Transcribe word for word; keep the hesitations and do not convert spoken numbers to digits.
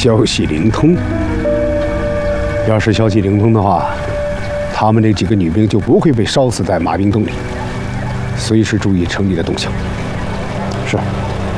消息灵通。要是消息灵通的话，他们这几个女兵就不会被烧死在马兵洞里。随时注意城里的动向。是。